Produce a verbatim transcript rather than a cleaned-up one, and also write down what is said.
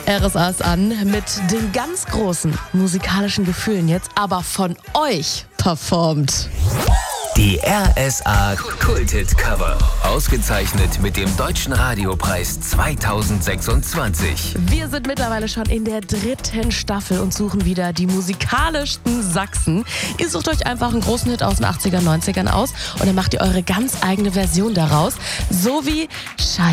R S A ist an mit den ganz großen musikalischen Gefühlen jetzt, aber von euch performt. Die R S A Kulthit-Cover. Ausgezeichnet mit dem Deutschen Radiopreis zweitausendsechsundzwanzig. Wir sind mittlerweile schon in der dritten Staffel und suchen wieder die musikalischsten Sachsen. Ihr sucht euch einfach einen großen Hit aus den achtziger, neunzigern aus und dann macht ihr eure ganz eigene Version daraus. So wie Schei